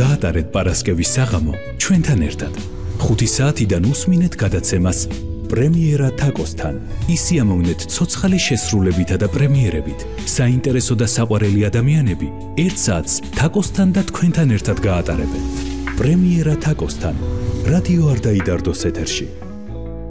გაატარეთ პარასკევის საღამო ჩვენთან ერთად. 5 საათიდან უსმინეთ გადაცემას პრემიერა თაკოსთან. ისიამოვნეთ ცოცხალი შესრულებითა და პრემიერებით. საინტერესო და საყვარელი ადამიანები 1 საათს თაკოსთან და თქვენთან ერთად გაატარებენ. პრემიერა თაკოსთან. რადიო არ დაიდარდოს ეთერში.